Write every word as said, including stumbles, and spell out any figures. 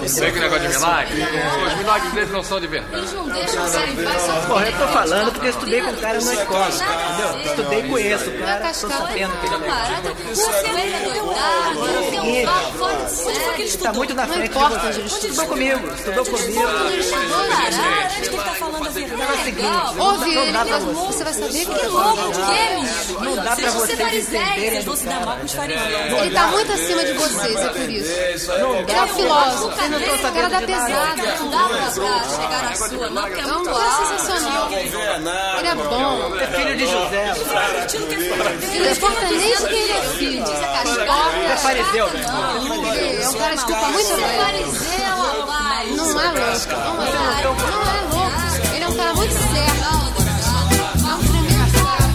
Sei que negócio de milagre. Os milagres deles não são de verdade. Eles não deixam você em paz. Porra, eu tô falando porque eu estudei com o cara na escola, entendeu? Estudei, conheço o cara, tô sabendo que ele é. Camarada, você é doidado, tem um papo fora de série. Ele tá muito na Não frente importa de onde você. ele Estudou estudou. comigo, estudou comigo. Ele estudou na Arara. Acho que ele tá falando a É o verdade. seguinte, Ouve não ele dá pra mesmo, você. você vai saber que Que louco, o quê, menino? Não dá pra Vocês vão ser vocês fariséis. entenderem Vocês vão se dar mal com os fariseus. ele tá muito acima de vocês, é por isso. Ele é um filósofo, Vocês não estão o cara sabendo da de nada. pesada. Não dá pra chegar na sua, não, porque é É um muito cara alto. sensacional. Ele é bom. É filho de José. Ele não importa nem de quem ele é filho. Ele é fariseu, né? Ele é um cara de culpa muito Você é velho. fariseu, rapaz. Não é louco. Não é louco. Não é louco. Ele é um cara muito certo.